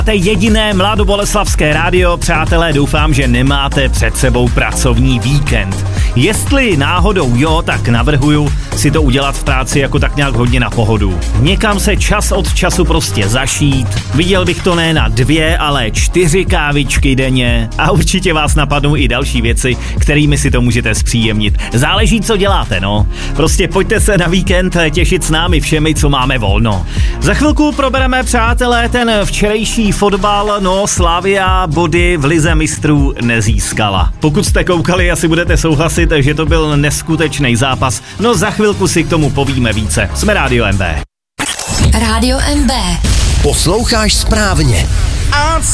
To je jediné mladoboleslavské rádio, přátelé, doufám, že nemáte před sebou pracovní víkend. Jestli náhodou jo, tak navrhuju si to udělat v práci jako tak nějak hodně na pohodu. Někam se čas od času prostě zašít. Viděl bych to ne na 2, ale 4 kávičky denně. A určitě vás napadnou i další věci, kterými si to můžete zpříjemnit. Záleží, co děláte, no. Prostě pojďte se na víkend těšit s námi všemi, co máme volno. Za chvilku probereme, přátelé, ten včerejší fotbal, no Slavia body v lize mistrů nezískala. Pokud jste koukali, asi budete souhlasit, že to byl neskutečný zápas. No za chvilku si k tomu povíme více. Jsme Rádio MB. Rádio MB. Posloucháš správně.